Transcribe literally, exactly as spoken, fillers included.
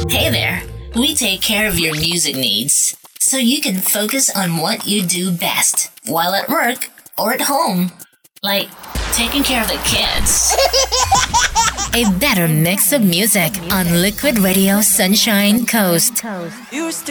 Hey there! We take care of your music needs so you can focus on what you do best while at work or at home, like taking care of the kids. A better mix of music on Liquid Radio Sunshine Coast. Used to